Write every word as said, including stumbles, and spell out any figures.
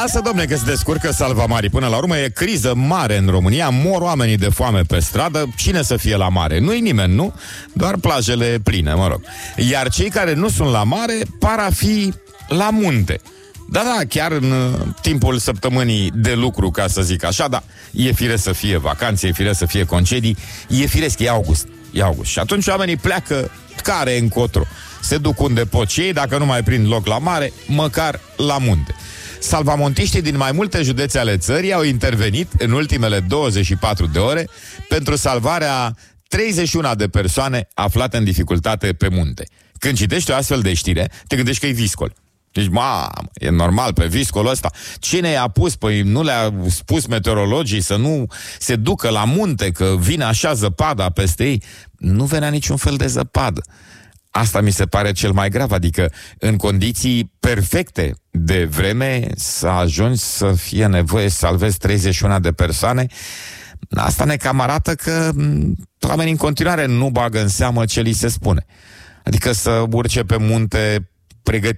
Lasă, domne, că se descurcă salvamarii. Până la urmă e criză mare în România. Mor oamenii de foame pe stradă. Cine să fie la mare? Nu-i nimeni, nu? Doar plajele pline, mă rog. Iar cei care nu sunt la mare par a fi la munte. Da, da, chiar în uh, timpul săptămânii de lucru, ca să zic așa. Da, e firesc să fie vacanțe, e firesc să fie concedii. E firesc, e august, e august. Și atunci oamenii pleacă care încotro. Se duc unde pot și ei, dacă nu mai prind loc la mare, măcar la munte. Salvamontiștii din mai multe județe ale țării au intervenit în ultimele douăzeci și patru de ore pentru salvarea treizeci și unu de persoane aflate în dificultate pe munte. Când citești o astfel de știre, te gândești că e viscol. Deci, mamă, e normal pe viscolul ăsta. Cine i-a pus? Păi nu le-a spus meteorologii să nu se ducă la munte, că vine așa zăpada peste ei. Nu venea niciun fel de zăpadă. Asta mi se pare cel mai grav, adică în condiții perfecte de vreme să ajungi să fie nevoie să salvezi treizeci și unu de persoane. Asta ne cam arată că oamenii în continuare nu bagă în seamă ce li se spune. Adică să urce pe munte pregătiți